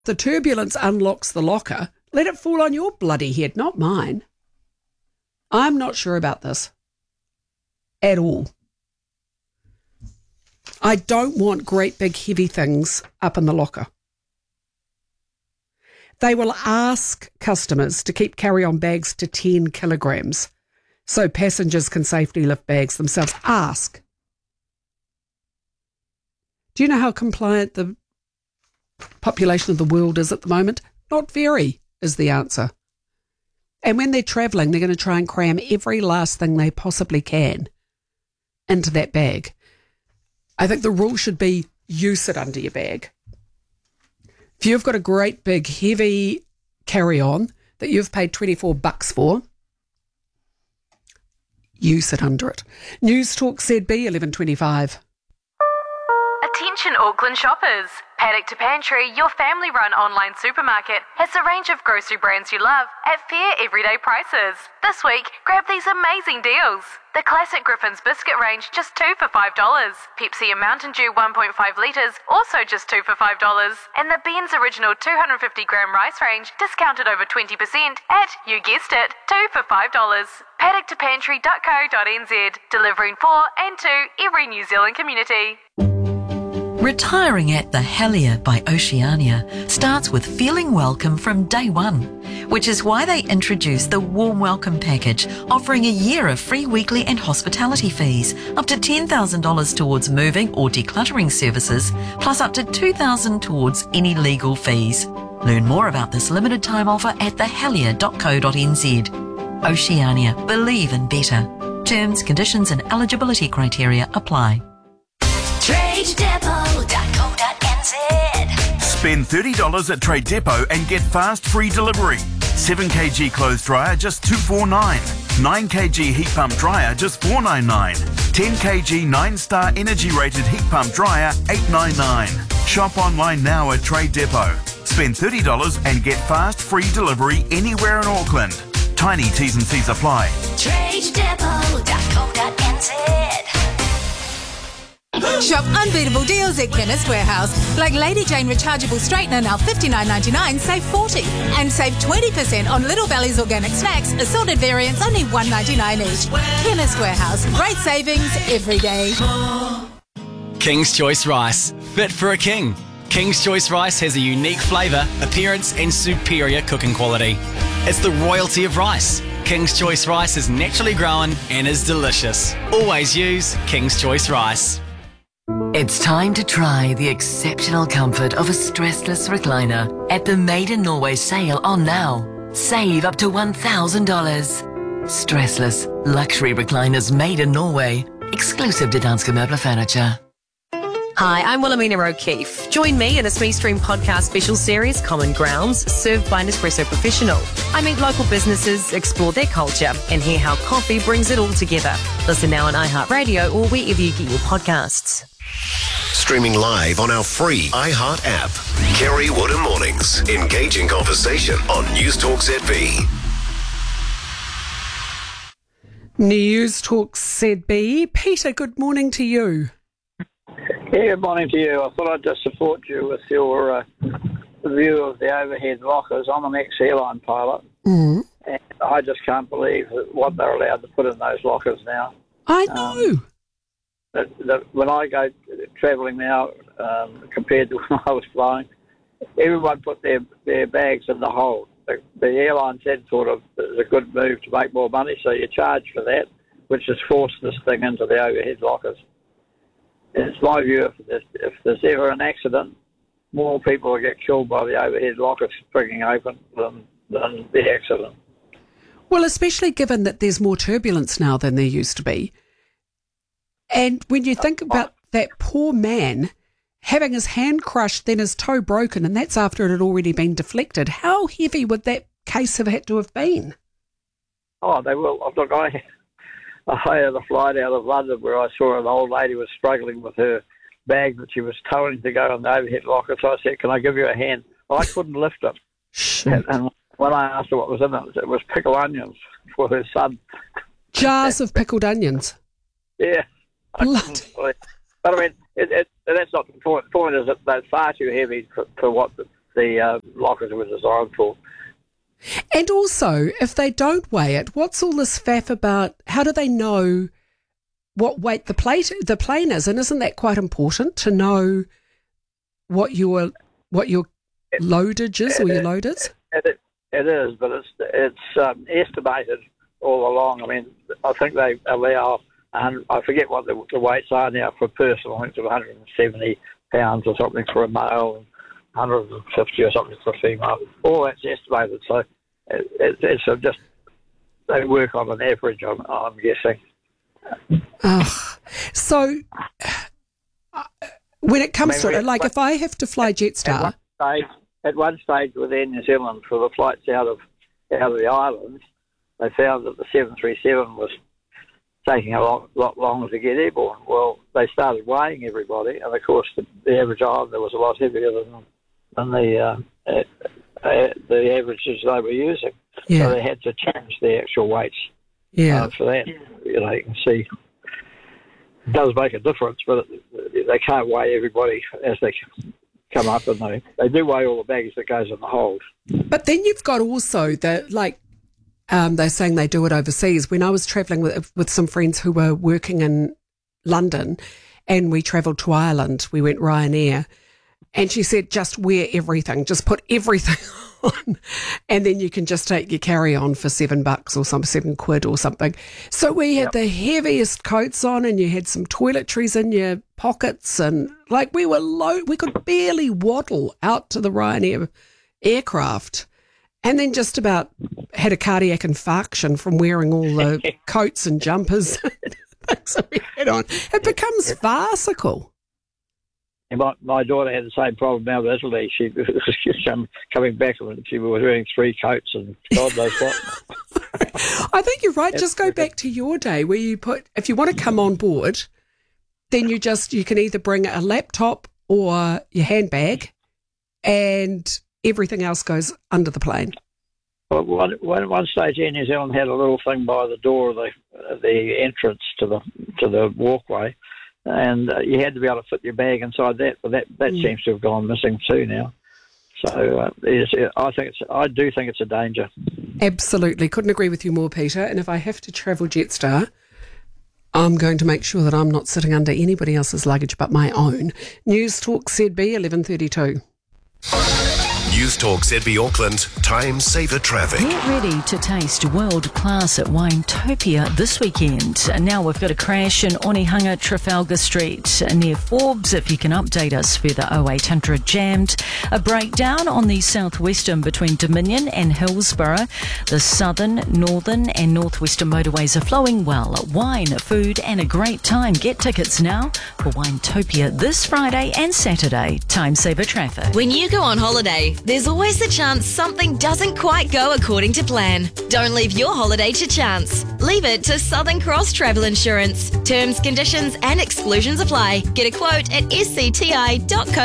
The turbulence unlocks the locker. Let it fall on your bloody head, not mine. I'm not sure about this at all. I don't want great big heavy things up in the locker. They will ask customers to keep carry-on bags to 10 kilograms so passengers can safely lift bags themselves. Ask. Do you know how compliant the population of the world is at the moment? Not very, is the answer. And when they're travelling, they're going to try and cram every last thing they possibly can into that bag. I think the rule should be you sit under your bag. If you've got a great big heavy carry-on that you've paid $24 for, you sit under it. News Talk ZB 11:25. Attention Auckland shoppers. Paddock to Pantry, your family-run online supermarket, has a range of grocery brands you love at fair everyday prices. This week, grab these amazing deals. The classic Griffin's biscuit range, just $2 for $5. Pepsi and Mountain Dew 1.5 litres, also just $2 for $5. And the Ben's Original 250-gram rice range, discounted over 20% at, you guessed it, $2 for $5. paddocktoPantry.co.nz, delivering for and to every New Zealand community. Retiring at the Helier by Oceania starts with feeling welcome from day one, which is why they introduced the Warm Welcome Package, offering a year of free weekly and hospitality fees, up to $10,000 towards moving or decluttering services, plus up to $2,000 towards any legal fees. Learn more about this limited time offer at thehelier.co.nz. Oceania, believe in better. Terms, conditions and eligibility criteria apply. TradeDepot.co.nz. Spend $30 at Trade Depot and get fast free delivery. 7kg clothes dryer just $249. 9kg heat pump dryer just $499. 10kg 9-star energy rated heat pump dryer $899. Shop online now at Trade Depot. Spend $30 and get fast free delivery anywhere in Auckland. Tiny T's and C's apply. TradeDepot.co.nz. Shop unbeatable deals at Chemist Warehouse. Like Lady Jane rechargeable straightener now $59.99, save $40. And save 20% on Little Valley's organic snacks, assorted variants only $1.99 each. Chemist Warehouse, great savings every day. King's Choice Rice, fit for a king. King's Choice Rice has a unique flavour, appearance and superior cooking quality. It's the royalty of rice. King's Choice Rice is naturally grown and is delicious. Always use King's Choice Rice. It's time to try the exceptional comfort of a stressless recliner at the Made in Norway sale on now. Save up to $1,000. Stressless luxury recliners made in Norway. Exclusive to Danske Møbler Furniture. Hi, I'm Wilhelmina O'Keefe. Join me in a Smee Stream podcast special series, Common Grounds, served by Nespresso Professional. I meet local businesses, explore their culture, and hear how coffee brings it all together. Listen now on iHeartRadio or wherever you get your podcasts. Streaming live on our free iHeart app. Kerry Wood and Mornings. Engaging conversation on News Talk ZB. News Talk ZB. Peter, good morning to you. Yeah, good morning to you. I thought I'd just support you with your view of the overhead lockers. I'm an ex-airline pilot, and I just can't believe what they're allowed to put in those lockers now. I know. When I go travelling now, compared to when I was flying, everyone put their bags in the hold. The airline said sort of it's a good move to make more money, so you charge for that, which has forced this thing into the overhead lockers. It's my view, if there's ever an accident, more people will get killed by the overhead lockers springing open than the accident. Well, especially given that there's more turbulence now than there used to be. And when you think about that poor man having his hand crushed, then his toe broken, and that's after it had already been deflected, how heavy would that case have had to have been? Oh, they will. Look, I had a flight out of London where I saw an old lady was struggling with her bag that she was towing to go on the overhead locker. So I said, can I give you a hand? Well, I couldn't lift it. And when I asked her what was in it was pickled onions for her son. Jars of pickled onions? Yeah. But I mean, that's not the point. The point is that they're far too heavy for what the lockers were designed for. And also, if they don't weigh it, what's all this faff about? How do they know what weight the plane is? And isn't that quite important to know what your loadage is or your load is? It is, but it's estimated all along. I mean, I think they allow, I forget what the weights are now for a person. I think it's 170 pounds or something for a male, and 150 or something for a female. All that's estimated, so it's just they work on an average. I'm guessing. So when it comes to it, like if I have to fly Jetstar, at one stage with Air New Zealand for the flights out of the islands, they found that the 737 was taking a lot longer to get airborne. Well, they started weighing everybody, and of course the average islander was a lot heavier than the averages they were using. Yeah. So they had to change the actual weights for that. You know, you can see it does make a difference, but they can't weigh everybody as they come up, and they do weigh all the baggage that goes in the hold. But then you've got also they're saying they do it overseas. When I was travelling with some friends who were working in London and we travelled to Ireland, we went Ryanair, and she said, just wear everything, just put everything on, and then you can just take your carry-on for $7 or £7 or something. So we had the heaviest coats on, and you had some toiletries in your pockets, and like we were low, we could barely waddle out to the Ryanair aircraft. And then just about had a cardiac infarction from wearing all the coats and jumpers that we had on. It becomes farcical. And my daughter had the same problem out of Italy. She was coming back and she was wearing 3 coats and God knows what. I think you're right. Just go back to your day where you if you want to come on board, then you can either bring a laptop or your handbag, and everything else goes under the plane. Well, one stage, Air New Zealand had a little thing by the door of the entrance to the walkway, and you had to be able to fit your bag inside that. But that seems to have gone missing too now. So I do think it's a danger. Absolutely, couldn't agree with you more, Peter. And if I have to travel Jetstar, I'm going to make sure that I'm not sitting under anybody else's luggage but my own. News Talk ZB 11:32. News Talk ZB Auckland, time saver traffic. Get ready to taste world class at Winetopia this weekend. Now we've got a crash in Onehunga, Trafalgar Street near Forbes. If you can update us further, 0800 jammed. A breakdown on the southwestern between Dominion and Hillsborough. The southern, northern and northwestern motorways are flowing well. Wine, food and a great time. Get tickets now for Winetopia this Friday and Saturday. Time saver traffic. When you go on holiday, there's always the chance something doesn't quite go according to plan. Don't leave your holiday to chance. Leave it to Southern Cross Travel Insurance. Terms, conditions and exclusions apply. Get a quote at scti.co.nz.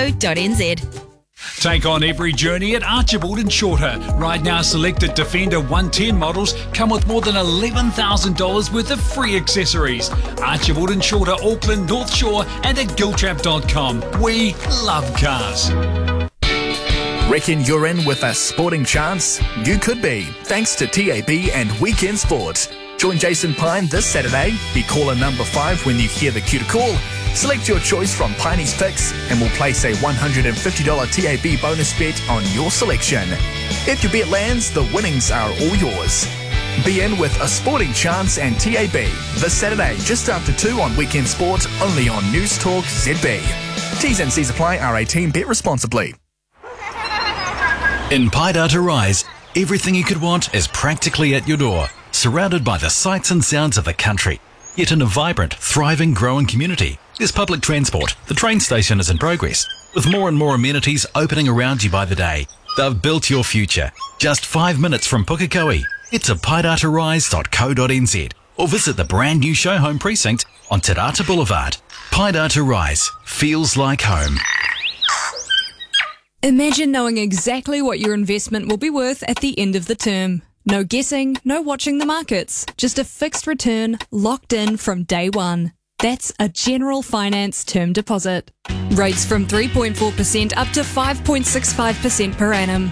Take on every journey at Archibald and Shorter. Right now, selected Defender 110 models come with more than $11,000 worth of free accessories. Archibald and Shorter, Auckland, North Shore and at giltrap.com. We love cars. Reckon you're in with a sporting chance? You could be, thanks to TAB and Weekend Sport. Join Jason Pine this Saturday. Be caller number 5 when you hear the cue to call. Select your choice from Piney's picks and we'll place a $150 TAB bonus bet on your selection. If your bet lands, the winnings are all yours. Be in with a sporting chance and TAB this Saturday just after 2 on Weekend Sport, only on News Talk ZB. T's and C's apply. R18. Bet responsibly. In Paidata Rise, everything you could want is practically at your door, surrounded by the sights and sounds of the country. Yet in a vibrant, thriving, growing community, there's public transport. The train station is in progress, with more and more amenities opening around you by the day. They've built your future. Just 5 minutes from Pukekohe. Head to paidatarise.co.nz or visit the brand new show home precinct on Te Rata Boulevard. Paidata Rise feels like home. Imagine knowing exactly what your investment will be worth at the end of the term. No guessing, no watching the markets. Just a fixed return locked in from day one. That's a General Finance term deposit. Rates from 3.4% up to 5.65% per annum.